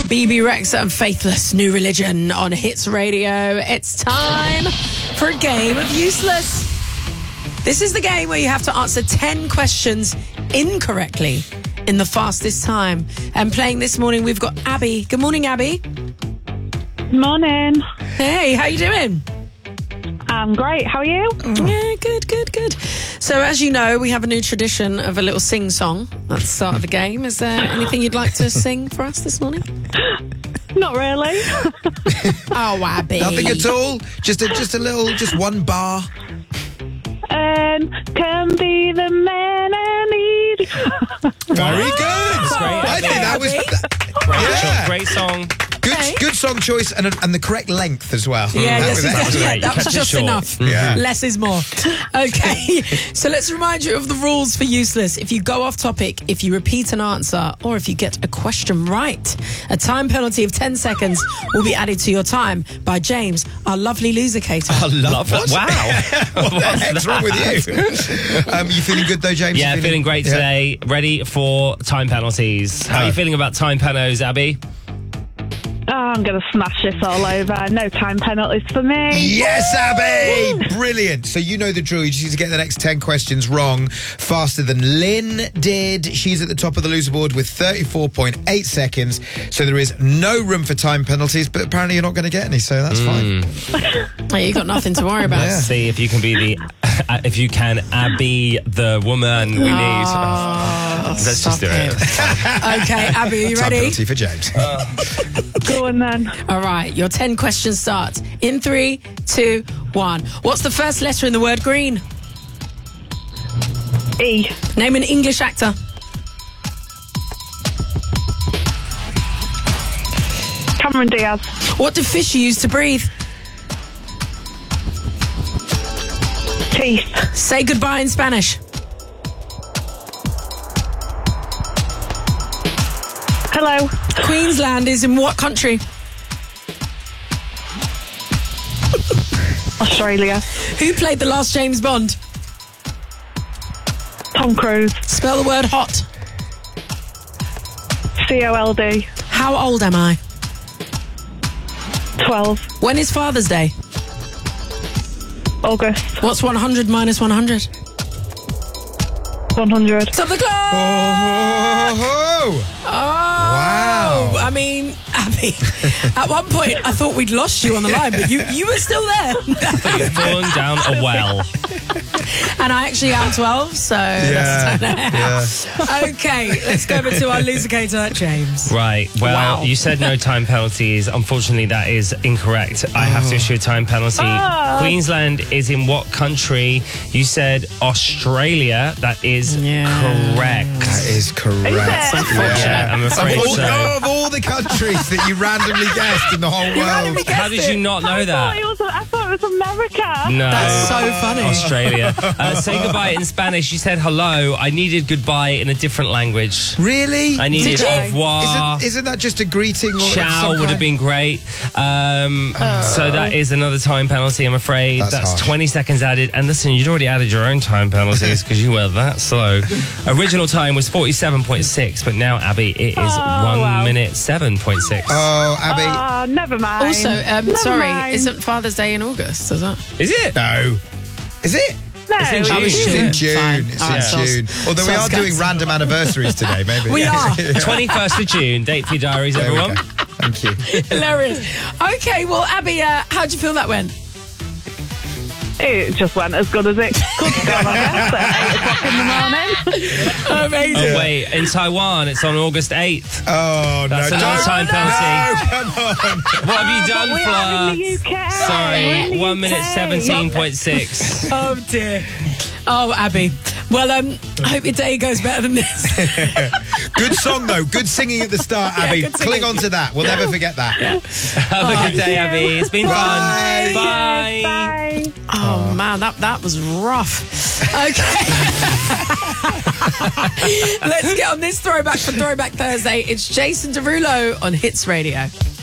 BB Rexa and Faithless, New Religion on Hits Radio. It's time for a game of Useless. This is the game where you have to answer 10 questions incorrectly in the fastest time. And playing this morning, we've got Abby. Good morning, Abby. Morning. Hey, how you doing? I'm great. How are you? Yeah, good. So, as you know, we have a new tradition of a little sing-song at the start of the game. Is there anything you'd like to sing for us this morning? Not really. Oh, Abby. Nothing at all? Just a little, just one bar? Can be the man I need. Very good. That's great. I think that was... Great song. Good song choice and the correct length as well. Yeah, that was excellent. that was just enough. Yeah. Less is more. Okay, so let's remind you of the rules for Useless. If you go off topic, if you repeat an answer, or if you get a question right, a time penalty of 10 seconds will be added to your time by James, our lovely losercator. I love that. Wow. What the heck's wrong with you? You feeling good though, James? Yeah, feeling great today. Ready for time penalties. How are you feeling about time penos, Abby? Oh, I'm going to smash this all over. No time penalties for me. Yes, Abby! Brilliant. So you know the drill. You just need to get the next 10 questions wrong faster than Lynn did. She's at the top of the loser board with 34.8 seconds. So there is no room for time penalties, but apparently you're not going to get any, so that's fine. Hey, you got nothing to worry about. Yeah. See if you can be if you can Abby the woman we need. Let's just do it. Okay, Abby, are you Time ready? penalty for James. Go on then. All right, your 10 questions start in 3, 2, 1. What's the first letter in the word green? E. Name an English actor. Cameron Diaz. What do fish use to breathe? Teeth. Say goodbye in Spanish. Hello. Queensland is in what country? Australia. Who played the last James Bond? Tom Cruise. Spell the word hot. COLD. How old am I? 12. When is Father's Day? August. What's 100 minus 100? 100. Stop the clock! Oh! Wow. I mean, Abby, at one point I thought we'd lost you on the line, but you were still there. You've fallen down a well. And I actually am 12, so that's Okay, let's go over to our losercator, James. Right. Well, Wow. you said no time penalties. Unfortunately, that is incorrect. I have to issue a time penalty. Queensland is in what country? You said Australia. That is correct. That is correct. Yeah, I'm afraid so. Of all the countries that you randomly guessed in the whole world. How did you not know that? I thought it was America. No. That's so funny. Australia. Say goodbye in Spanish. You said hello. I needed goodbye in a different language. Really? I needed Did you? au revoir. Isn't that just a greeting? Or Ciao would have been great. So that is another time penalty, I'm afraid. That's harsh. 20 seconds added. And listen, you'd already added your own time penalties because you were that slow. Original time was 47.6, but now, Abby, it is 1 minute 7.6. Oh, Abby. Never mind. Also, Never sorry, mind. isn't Father's Day in August, is that? Is it? No. Is it? No. It's in June. It's in June. Fine. It's All right, in June. Although we are doing random anniversaries today, maybe. We are. 21st of June. Date for your diaries, There we everyone. go. Thank you. Hilarious. Okay, well, Abby, how'd you feel that went? It just went as good as it could go, I guess, at 8 o'clock in the morning. Amazing. Oh, wait. In Taiwan, it's on August 8th. Oh, That's no. another time penalty. No, come on. What have you done, We Fleur? are in the UK. We're in Sorry, the 1 minute UK. 17.6. Oh, dear. Oh, Abby. Well, I hope your day goes better than this. Good song, though. Good singing at the start, Abby. good singing. Cling on to that. We'll never forget that. Have a good day, Abby. It's been Bye. fun. Bye. Bye. Oh, man, that was rough. Okay. Let's get on this throwback for Throwback Thursday. It's Jason Derulo on Hits Radio.